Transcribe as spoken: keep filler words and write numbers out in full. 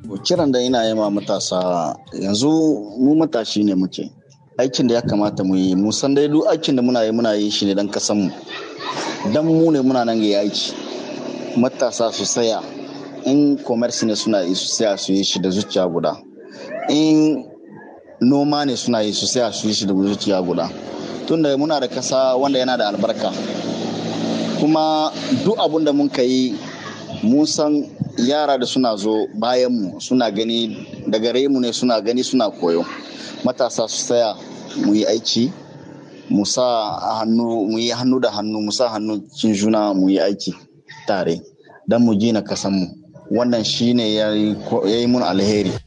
Kiran da ina yi ma matasa yanzu mu matashi ne muke. Aikin da ya kamata mu yi, mu san dai duk aikin da muna yi muna yi shi ne don kasan mu. Dan mu ne muna nan ga yi aiki. Matasa su tsaya in commerce ne suna yi su tsaya su yi shi da zuciya guda. In noma ne suna yi su tsaya su yi shi da zuciya guda. Tunda muna da kasa wanda yana da albarka. Kuma duk abun da mun ka yi mun san yara da suna zo bayan mu suna gani da gare mu ne suna gani suna koyo. Matasa su tsaya mu yi aiki mu sa hannu mu yi hannu da hannu mu sa hannu cikin juna mu yi aiki tare don mu gina kasan mu. Wannan shine ya yi mun alheri.